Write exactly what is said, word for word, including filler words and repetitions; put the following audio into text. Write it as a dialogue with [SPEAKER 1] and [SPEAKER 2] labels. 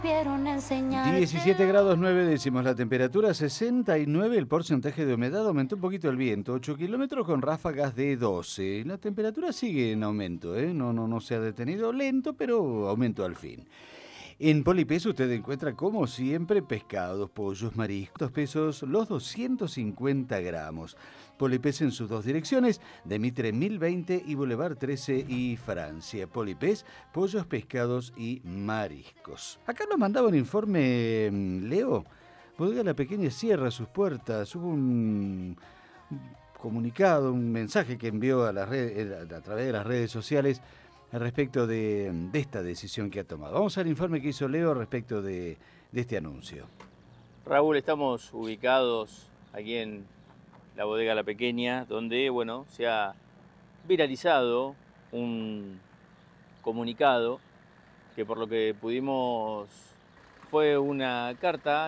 [SPEAKER 1] Vieron enseñarte.
[SPEAKER 2] diecisiete grados nueve décimos la temperatura, sesenta y nueve el porcentaje de humedad, aumentó un poquito el viento, ocho kilómetros con ráfagas de doce. La temperatura sigue en aumento, ¿eh? no, no, no se ha detenido, lento, pero aumento al fin. En Polipes usted encuentra, como siempre, pescados, pollos, mariscos, dos pesos los doscientos cincuenta gramos. Polipes en sus dos direcciones, de Mitre mil veinte y Boulevard trece y Francia. Polipes, pollos, pescados y mariscos. Acá nos mandaba un informe, mm, Leo. Bodega La Pequeña cierra sus puertas. Hubo un comunicado, un mensaje que envió a, las redes, a través de las redes sociales al respecto de, de esta decisión que ha tomado. Vamos al informe que hizo Leo respecto de, de este anuncio.
[SPEAKER 3] Raúl, estamos ubicados aquí en la bodega La Pequeña, donde bueno, se ha viralizado un comunicado que por lo que pudimos fue una carta